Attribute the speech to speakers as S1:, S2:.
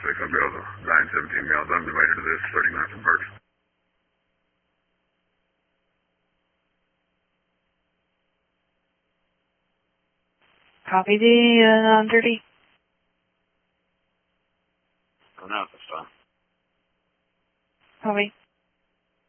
S1: I'll be able to 917 mail done divided to this 39 from Parks.
S2: Copy the 30.
S3: Oh, no, that's fine.
S2: Copy.